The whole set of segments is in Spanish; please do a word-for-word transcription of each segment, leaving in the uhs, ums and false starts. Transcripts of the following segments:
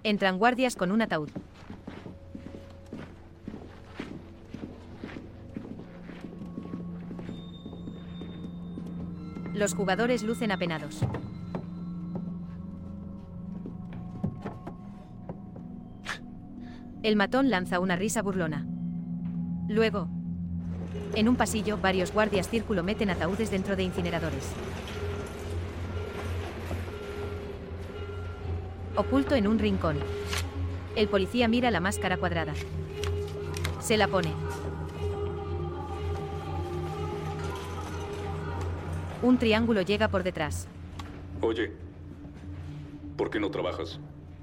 Entran guardias con un ataúd. Los jugadores lucen apenados. El matón lanza una risa burlona. Luego, en un pasillo, varios guardias círculo meten ataúdes dentro de incineradores. Oculto en un rincón. El policía mira la máscara cuadrada. Se la pone. Un triángulo llega por detrás. Oye, ¿por qué no trabajas?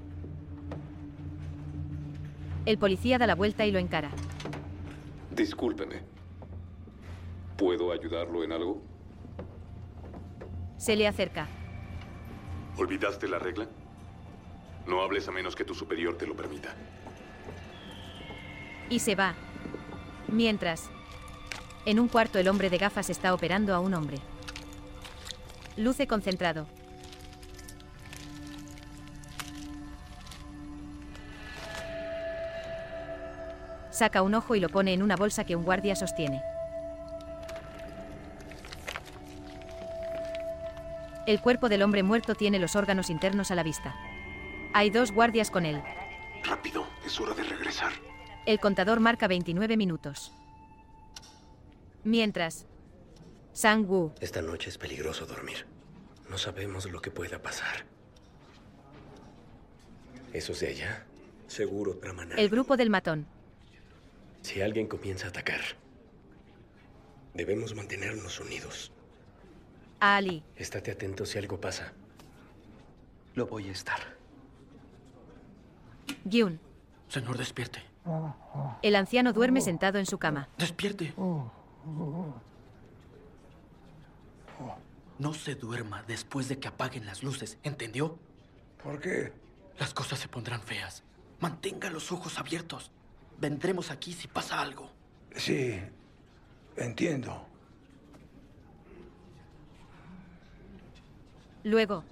El policía da la vuelta y lo encara. Discúlpeme. ¿Puedo ayudarlo en algo? Se le acerca. ¿Olvidaste la regla? No hables a menos que tu superior te lo permita. Y se va. Mientras, en un cuarto el hombre de gafas está operando a un hombre. Luce concentrado. Saca un ojo y lo pone en una bolsa que un guardia sostiene. El cuerpo del hombre muerto tiene los órganos internos a la vista. Hay dos guardias con él. Rápido, es hora de regresar. El contador marca veintinueve minutos. Mientras, Sang-woo. Esta noche es peligroso dormir. No sabemos lo que pueda pasar. ¿Esos de allá? Seguro traman algo. El grupo del matón. Si alguien comienza a atacar, debemos mantenernos unidos. A Ali. Estate atento si algo pasa. Lo voy a estar. Gyun. Señor, despierte. El anciano duerme sentado en su cama. Despierte. No se duerma después de que apaguen las luces, ¿entendió? ¿Por qué? Las cosas se pondrán feas. Mantenga los ojos abiertos. Vendremos aquí si pasa algo. Sí, entiendo. Luego.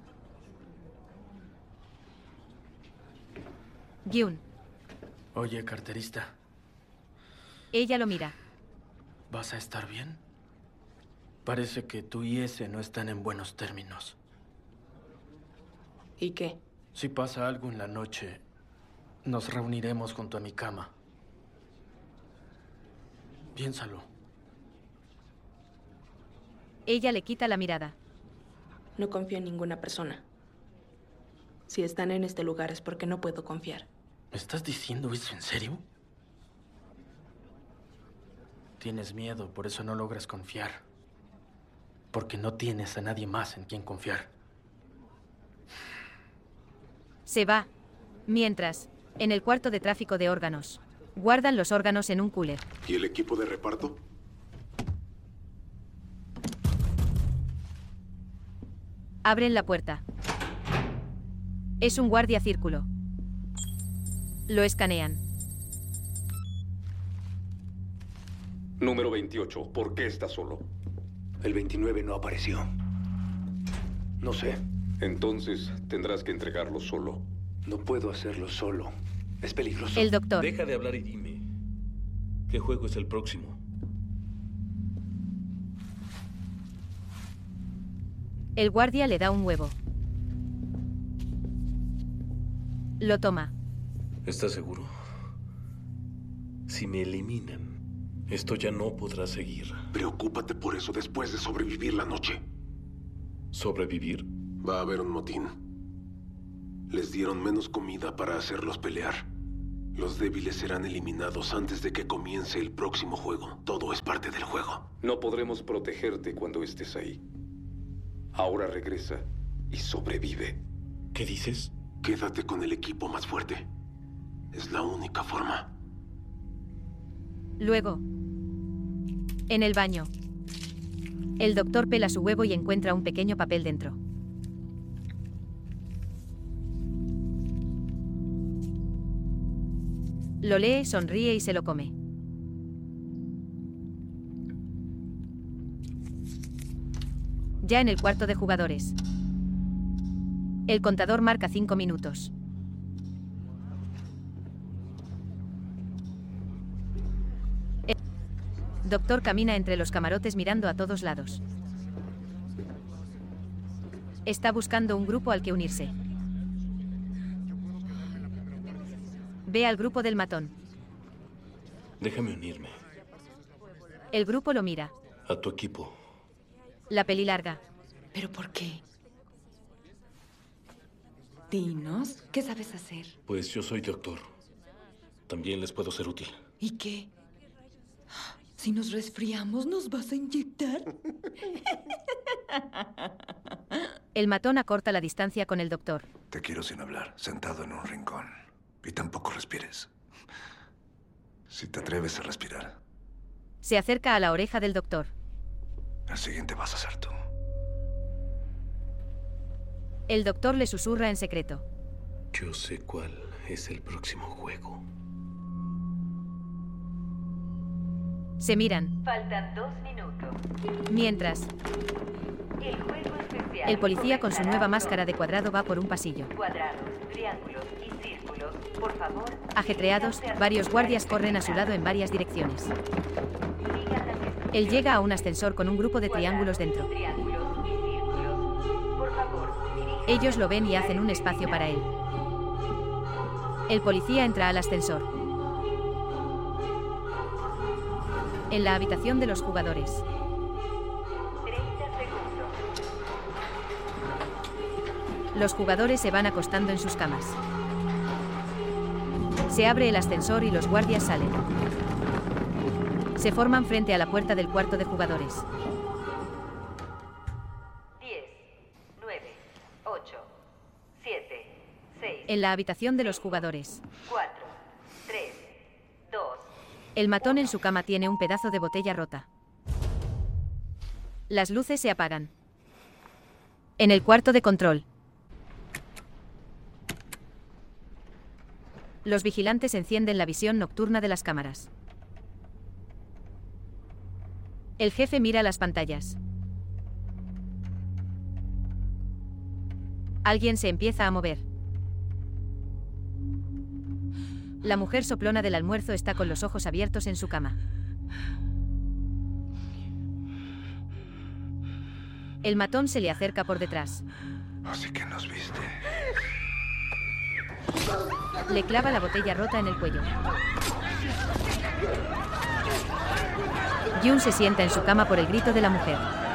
Gyun. Oye, carterista. Ella lo mira. ¿Vas a estar bien? Parece que tú y ese no están en buenos términos. ¿Y qué? Si pasa algo en la noche, nos reuniremos junto a mi cama. Piénsalo. Ella le quita la mirada. No confío en ninguna persona. Si están en este lugar es porque no puedo confiar. ¿Me estás diciendo eso en serio? Tienes miedo, por eso no logras confiar. Porque no tienes a nadie más en quien confiar. Se va. Mientras, en el cuarto de tráfico de órganos, guardan los órganos en un cooler. ¿Y el equipo de reparto? Abren la puerta. Es un guardia círculo. Lo escanean. Número veintiocho, ¿por qué está solo? El veintinueve no apareció. No sé. Entonces tendrás que entregarlo solo. No puedo hacerlo solo. Es peligroso. El doctor. Deja de hablar y dime. ¿Qué juego es el próximo? El guardia le da un huevo. Lo toma. ¿Estás seguro? Si me eliminan, esto ya no podrá seguir. Preocúpate por eso después de sobrevivir la noche. ¿Sobrevivir? Va a haber un motín. Les dieron menos comida para hacerlos pelear. Los débiles serán eliminados antes de que comience el próximo juego. Todo es parte del juego. No podremos protegerte cuando estés ahí. Ahora regresa y sobrevive. ¿Qué dices? Quédate con el equipo más fuerte. Es la única forma. Luego, en el baño, el doctor pela su huevo y encuentra un pequeño papel dentro. Lo lee, sonríe y se lo come. Ya en el cuarto de jugadores. El contador marca cinco minutos. Doctor camina entre los camarotes mirando a todos lados. Está buscando un grupo al que unirse. Ve al grupo del matón. Déjame unirme. El grupo lo mira. A tu equipo. La peli larga. ¿Pero por qué? Dinos, ¿qué sabes hacer? Pues yo soy doctor. También les puedo ser útil. ¿Y qué? Si nos resfriamos, ¿nos vas a inyectar? El matón acorta la distancia con el doctor. Te quiero sin hablar, sentado en un rincón. Y tampoco respires. Si te atreves a respirar, Se acerca a la oreja del doctor. el siguiente vas a ser tú. El doctor le susurra en secreto. Yo sé cuál es el próximo juego. Se miran. Faltan dos minutos. Mientras, El juego especial. el policía con su nueva máscara de cuadrado va por un pasillo. Cuadrados, triángulos y círculos. Por favor. Ajetreados, varios guardias corren a su lado en varias direcciones. Él llega a un ascensor con un grupo de triángulos dentro. Triángulos y círculos. Por favor. Ellos lo ven y hacen un espacio para él. El policía entra al ascensor. En la habitación de los jugadores. treinta segundos. Los jugadores se van acostando en sus camas. Se abre el ascensor y los guardias salen. Se forman frente a la puerta del cuarto de jugadores. diez, nueve, ocho, siete, seis, En la habitación de los jugadores. cuatro, tres, dos. El matón en su cama tiene un pedazo de botella rota. Las luces se apagan. En el cuarto de control. Los vigilantes encienden la visión nocturna de las cámaras. El jefe mira las pantallas. Alguien se empieza a mover. La mujer soplona del almuerzo está con los ojos abiertos en su cama. El matón se le acerca por detrás. Así que nos viste. Le clava la botella rota en el cuello. Jun se sienta en su cama por el grito de la mujer.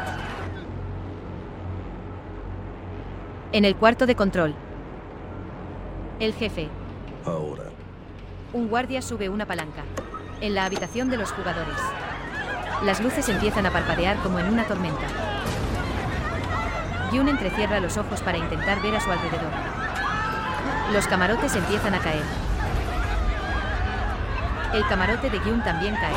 En el cuarto de control. El jefe. Ahora. Un guardia sube una palanca. En la habitación de los jugadores. Las luces empiezan a parpadear como en una tormenta. Jun entrecierra los ojos para intentar ver a su alrededor. Los camarotes empiezan a caer. El camarote de Jun también cae.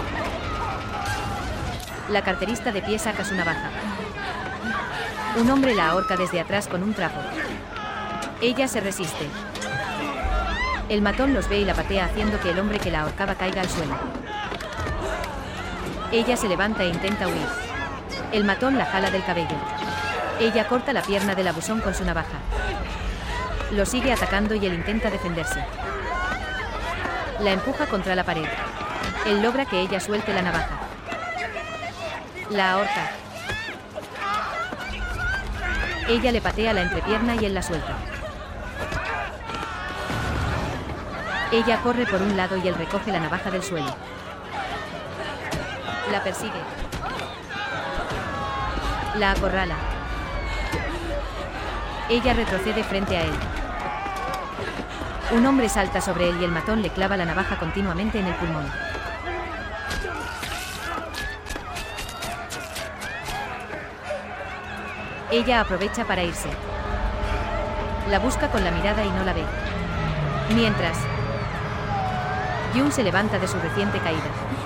La carterista de pie saca su navaja. Un hombre la ahorca desde atrás con un trapo. Ella se resiste. El matón los ve y la patea haciendo que el hombre que la ahorcaba caiga al suelo. Ella se levanta e intenta huir. El matón la jala del cabello. Ella corta la pierna del abusón con su navaja. Lo sigue atacando y él intenta defenderse. La empuja contra la pared. Él logra que ella suelte la navaja. La ahorca. Ella le patea la entrepierna y él la suelta. Ella corre por un lado y él recoge la navaja del suelo. La persigue. La acorrala. Ella retrocede frente a él. Un hombre salta sobre él y el matón le clava la navaja continuamente en el pulmón. Ella aprovecha para irse. La busca con la mirada y no la ve. Mientras, Jun se levanta de su reciente caída.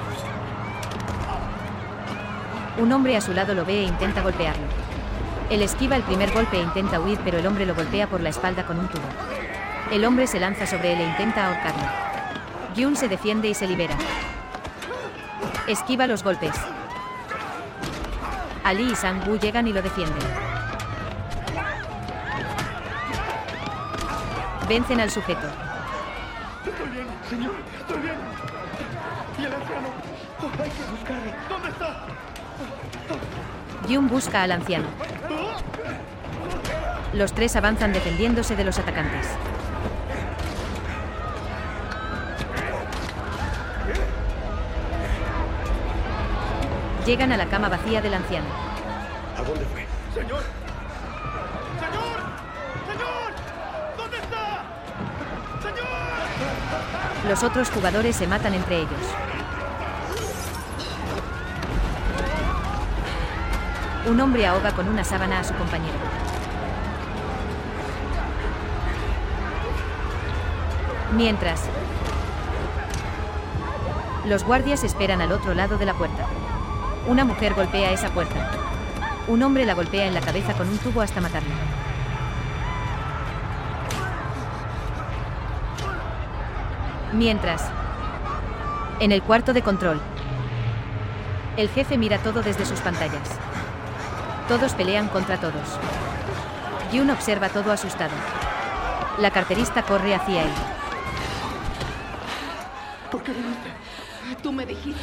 Un hombre a su lado lo ve e intenta golpearlo. Él esquiva el primer golpe e intenta huir, pero el hombre lo golpea por la espalda con un tubo. El hombre se lanza sobre él e intenta ahorcarlo. Jun se defiende y se libera. Esquiva los golpes. Ali y Sang-woo llegan y lo defienden. Vencen al sujeto. Estoy bien, señor, estoy bien. ¿Y el anciano? Hay que buscarlo. ¿Dónde está? Yun busca al anciano. Los tres avanzan defendiéndose de los atacantes. Llegan a la cama vacía del anciano. ¿A dónde fue? ¡Señor! ¡Señor! ¡Señor! ¿Dónde está? ¡Señor! Los otros jugadores se matan entre ellos. Un hombre ahoga con una sábana a su compañero. Mientras, los guardias esperan al otro lado de la puerta. Una mujer golpea esa puerta. Un hombre la golpea en la cabeza con un tubo hasta matarla. Mientras, en el cuarto de control, el jefe mira todo desde sus pantallas. Todos pelean contra todos. Yun observa todo asustado. La carterista corre hacia él. ¿Por qué viniste? Tú me dijiste.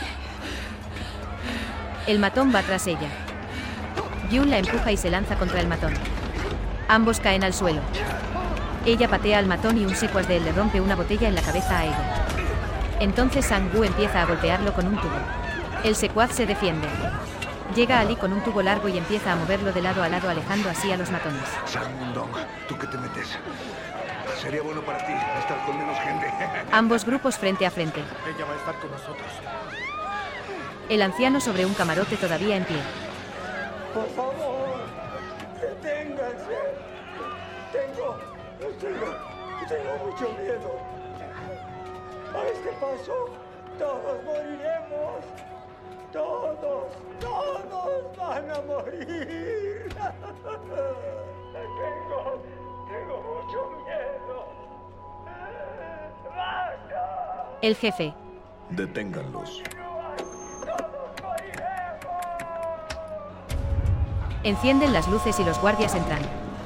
El matón va tras ella. Yun la empuja y se lanza contra el matón. Ambos caen al suelo. Ella patea al matón y un secuaz de él le rompe una botella en la cabeza a ella. Entonces Sang-woo empieza a golpearlo con un tubo. El secuaz se defiende. Llega Ali con un tubo largo y empieza a moverlo de lado a lado, alejando así a los matones. Sang-woo, ¿tú qué te metes? Sería bueno para ti estar con menos gente. Ambos grupos frente a frente. Ella va a estar con nosotros. El anciano sobre un camarote todavía en pie. Por favor, deténganse. Tengo, tengo, tengo mucho miedo. A este paso, todos moriremos. Todos, todos van a morir. Tengo, tengo mucho miedo. ¡Basta! El jefe. Deténganlos. Encienden las luces y los guardias entran.